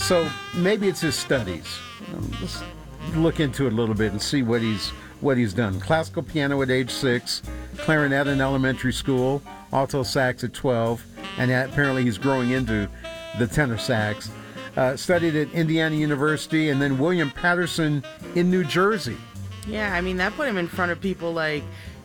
So maybe it's his studies. Let's look into it a little bit and see what he's done. Classical piano at age 6, clarinet in elementary school, alto sax at 12, and apparently he's growing into the tenor sax. Studied at Indiana University and then William Patterson in New Jersey. Yeah, I mean, that put him in front of people like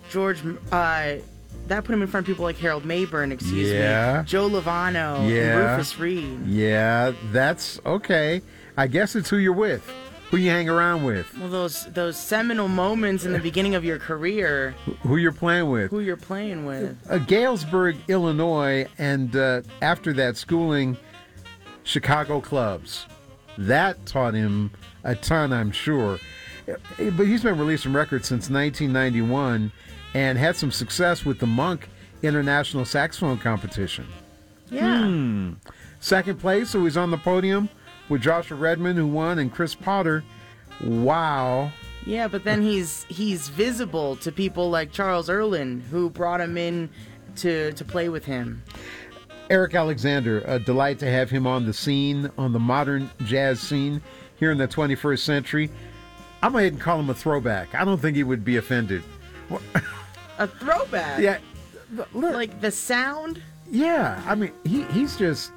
that put him in front of people like Harold Mayburn, excuse me, Joe Lovano, and Rufus Reed. Yeah, that's okay. I guess it's who you're with, who you hang around with. Well, those seminal moments in the beginning of your career. Who you're playing with. Galesburg, Illinois, and after that schooling, Chicago clubs. That taught him a ton, I'm sure. But he's been releasing records since 1991 and had some success with the Monk International Saxophone Competition. Yeah. Second place, so he's on the podium with Joshua Redman, who won, and Chris Potter. Wow. Yeah, but then he's visible to people like Charles Erlin, who brought him in to play with him. Eric Alexander, a delight to have him on the scene, on the modern jazz scene here in the 21st century. I'm going to call him a throwback. I don't think he would be offended. A throwback? Yeah. Look. Like the sound? Yeah. I mean, he's just,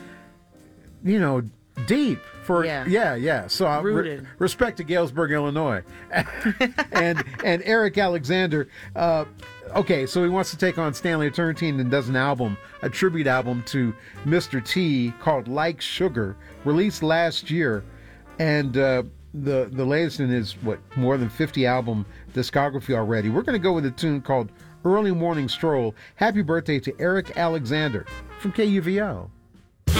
deep. Yeah. So rooted. Respect to Galesburg, Illinois. and Eric Alexander, okay, so he wants to take on Stanley Turrentine and does an album, a tribute album to Mr. T called Like Sugar, released last year. And the latest in his, more than 50 album discography already. We're going to go with a tune called Early Morning Stroll. Happy birthday to Eric Alexander from KUVO.